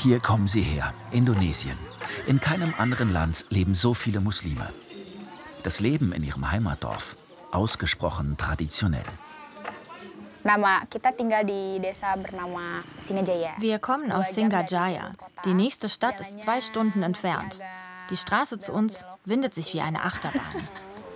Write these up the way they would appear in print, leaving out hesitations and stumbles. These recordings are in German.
Hier kommen sie her, Indonesien. In keinem anderen Land leben so viele Muslime. Das Leben in ihrem Heimatdorf, ausgesprochen traditionell. Wir kommen aus Singajaya. Die nächste Stadt ist 2 Stunden entfernt. Die Straße zu uns windet sich wie eine Achterbahn.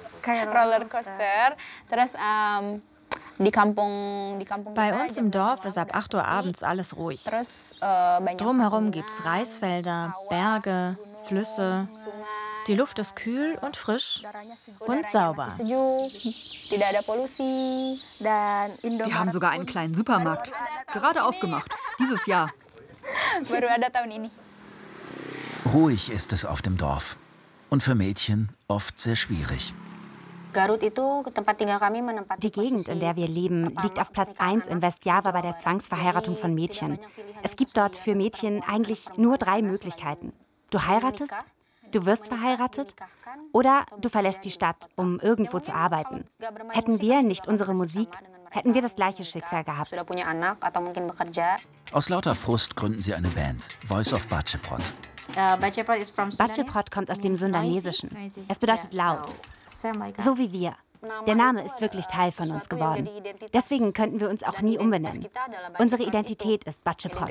Bei uns im Dorf ist ab 8 Uhr abends alles ruhig. Drumherum gibt's Reisfelder, Berge, Flüsse. Die Luft ist kühl und frisch und sauber. Wir haben sogar einen kleinen Supermarkt. Gerade aufgemacht, dieses Jahr. Ruhig ist es auf dem Dorf. Und für Mädchen oft sehr schwierig. Die Gegend, in der wir leben, liegt auf Platz 1 in Westjava bei der Zwangsverheiratung von Mädchen. Es gibt dort für Mädchen eigentlich nur 3 Möglichkeiten. Du heiratest, du wirst verheiratet oder du verlässt die Stadt, um irgendwo zu arbeiten. Hätten wir nicht unsere Musik, hätten wir das gleiche Schicksal gehabt. Aus lauter Frust gründen sie eine Band, Voice of Baceprot. Baceprot kommt aus dem Sundanesischen. Es bedeutet laut. So wie wir. Der Name ist wirklich Teil von uns geworden. Deswegen könnten wir uns auch nie umbenennen. Unsere Identität ist Baceprot.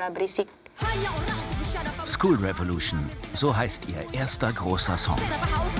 School Revolution, so heißt ihr erster großer Song.